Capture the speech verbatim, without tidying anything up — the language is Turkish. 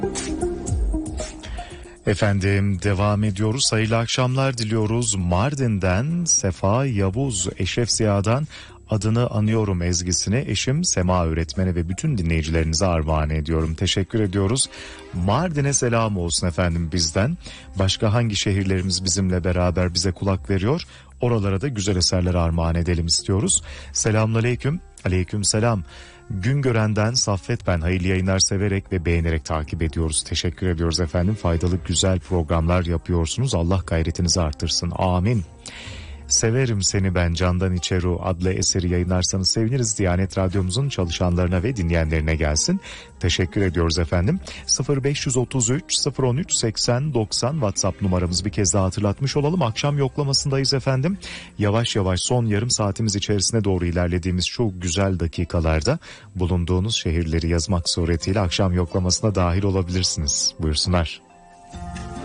Efendim devam ediyoruz. Hayırlı akşamlar diliyoruz. Mardin'den Sefa Yavuz, Eşref Ziya'dan adını anıyorum ezgisini eşim Sema öğretmene ve bütün dinleyicilerinize armağan ediyorum. Teşekkür ediyoruz. Mardin'e selam olsun efendim bizden. Başka hangi şehirlerimiz bizimle beraber bize kulak veriyor? Oralara da güzel eserler armağan edelim istiyoruz. Selamünaleyküm. Aleyküm selam. Güngören'den Saffet ben, hayırlı yayınlar, severek ve beğenerek takip ediyoruz. Teşekkür ediyoruz efendim. Faydalı güzel programlar yapıyorsunuz. Allah gayretinizi artırsın. Amin. Severim Seni Ben Candan İçeru adlı eseri yayınlarsanız seviniriz. Diyanet Radyomuzun çalışanlarına ve dinleyenlerine gelsin. Teşekkür ediyoruz efendim. sıfır beş üç üç sıfır on üç seksen doksan WhatsApp numaramızı bir kez daha hatırlatmış olalım. Akşam yoklamasındayız efendim. Yavaş yavaş son yarım saatimiz içerisine doğru ilerlediğimiz şu güzel dakikalarda bulunduğunuz şehirleri yazmak suretiyle akşam yoklamasına dahil olabilirsiniz. Buyursunlar.